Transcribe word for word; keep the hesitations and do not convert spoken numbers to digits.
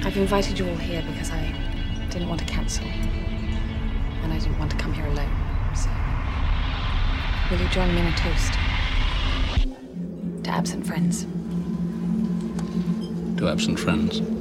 I've invited you all here because I didn't want to cancel. And I didn't want to come here alone. So, will you join me in a toast? To absent friends. To absent friends.